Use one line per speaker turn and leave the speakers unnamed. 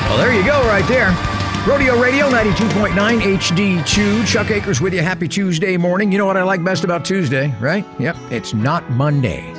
Well, there you go right there. Rodeo Radio 92.9 HD2. Chuck Akers with you. Happy Tuesday morning. You know what I like best about Tuesday, right? Yep, it's not Monday.